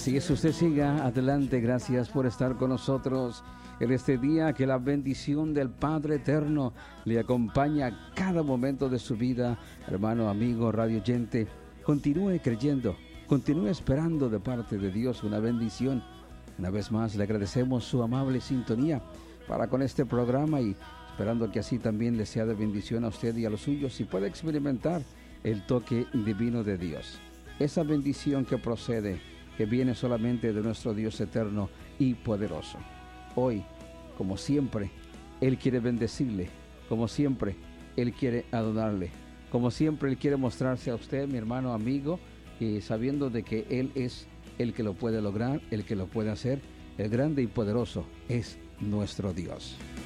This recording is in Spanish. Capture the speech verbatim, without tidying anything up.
Así es, usted siga adelante. Gracias por estar con nosotros en este día. Que la bendición del Padre Eterno le acompaña a cada momento de su vida. Hermano, amigo, radio oyente, continúe creyendo, continúe esperando de parte de Dios una bendición. Una vez más le agradecemos su amable sintonía para con este programa y esperando que así también le sea de bendición a usted y a los suyos y pueda experimentar el toque divino de Dios. Esa bendición que procede, que viene solamente de nuestro Dios eterno y poderoso. Hoy, como siempre, Él quiere bendecirle, como siempre, Él quiere adorarle, como siempre, Él quiere mostrarse a usted, mi hermano, amigo, y sabiendo de que Él es el que lo puede lograr, el que lo puede hacer, el grande y poderoso es nuestro Dios.